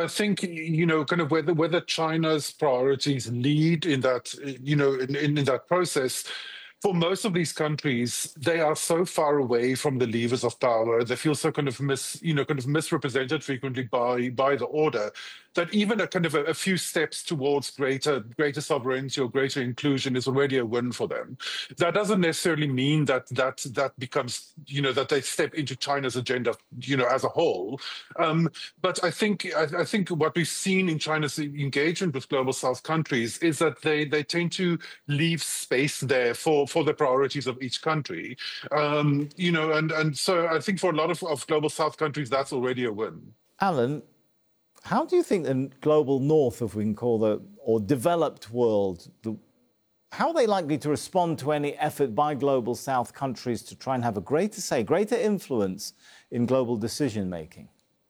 I think, kind of whether China's priorities lead in that, in that process. For most of these countries, they are so far away from the levers of power. They feel so kind of misrepresented frequently by the order that even a kind of a few steps towards greater sovereignty or greater inclusion is already a win for them. That doesn't necessarily mean that becomes that they step into China's agenda as a whole. But I think what we've seen in China's engagement with global South countries is that they tend to leave space there for the priorities of each country. And so I think for a lot of global South countries, that's already a win. Alan, how do you think the global North, if we can call it, or developed world, how are they likely to respond to any effort by global South countries to try and have a greater influence in global decision making?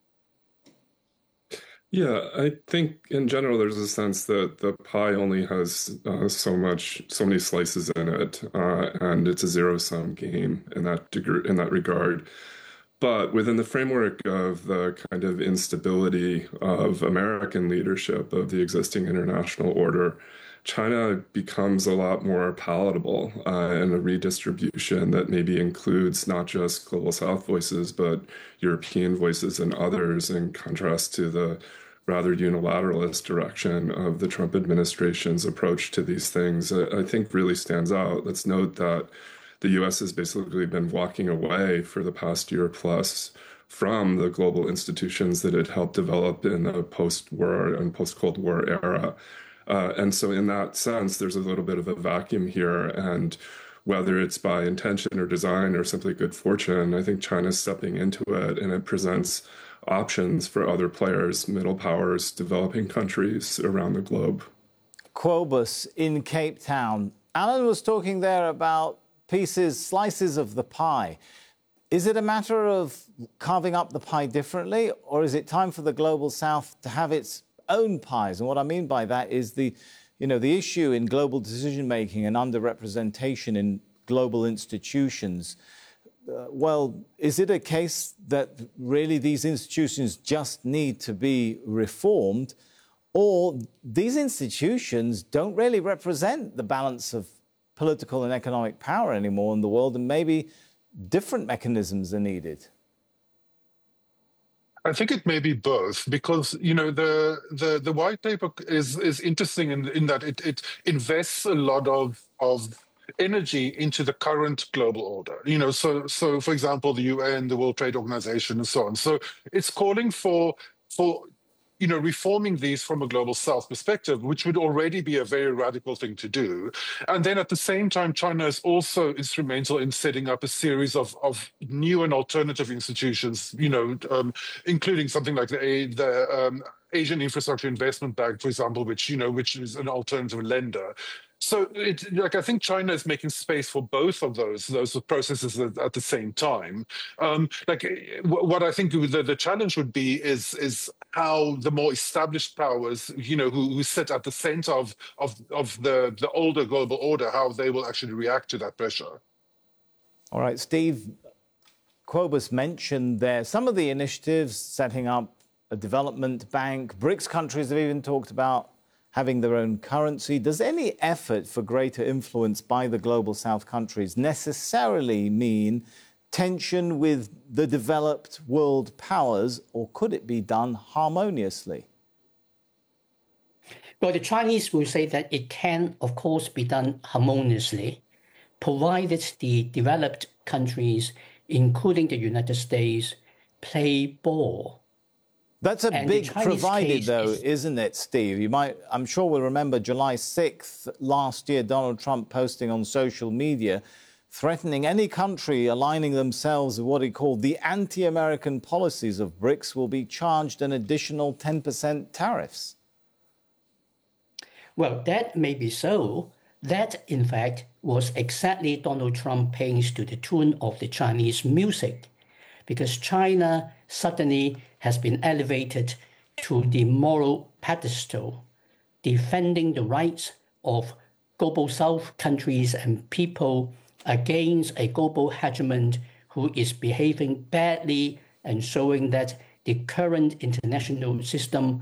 Yeah, I think in general there's a sense that the pie only has so many slices in it, and it's a zero-sum game in that regard. But within the framework of the kind of instability of American leadership of the existing international order, China becomes a lot more palatable in a redistribution that maybe includes not just global South voices, but European voices and others, in contrast to the rather unilateralist direction of the Trump administration's approach to these things, I think really stands out. Let's note that the U.S. has basically been walking away for the past year plus from the global institutions that it helped develop in the post-war and post-Cold War era. And so in that sense, there's a little bit of a vacuum here. And whether it's by intention or design or simply good fortune, I think China's stepping into it, and it presents options for other players, middle powers, developing countries around the globe. Quobus in Cape Town. Alan was talking there about slices of the pie. Is it a matter of carving up the pie differently, or is it time for the global South to have its own pies? And what I mean by that is the issue in global decision-making and underrepresentation in global institutions. Is it a case that really these institutions just need to be reformed, or these institutions don't really represent the balance of political and economic power anymore in the world, and maybe different mechanisms are needed? I think it may be both, because the white paper is interesting in that it invests a lot of energy into the current global order. So for example, the UN, the World Trade Organization, and so on. So it's calling for reforming these from a global South perspective, which would already be a very radical thing to do. And then at the same time, China is also instrumental in setting up a series of new and alternative institutions, including something like the Asian Infrastructure Investment Bank, for example, which is an alternative lender. So I think China is making space for both of those processes at the same time. What I think the challenge would be is how the more established powers, who sit at the center of the older global order, how they will actually react to that pressure. All right, Steve, Quobus mentioned there some of the initiatives, setting up a development bank. BRICS countries have even talked about having their own currency. Does any effort for greater influence by the global South countries necessarily mean tension with the developed world powers, or could it be done harmoniously? Well, the Chinese will say that it can, of course, be done harmoniously, provided the developed countries, including the United States, play ball. That's a big provided, though, isn't it, Steve? I'm sure we'll remember July 6th last year, Donald Trump posting on social media, threatening any country aligning themselves with what he called the anti-American policies of BRICS will be charged an additional 10% tariffs. Well, that may be so. That, in fact, was exactly Donald Trump playing to the tune of the Chinese music, because China suddenly has been elevated to the moral pedestal, defending the rights of global South countries and people against a global hegemon who is behaving badly and showing that the current international system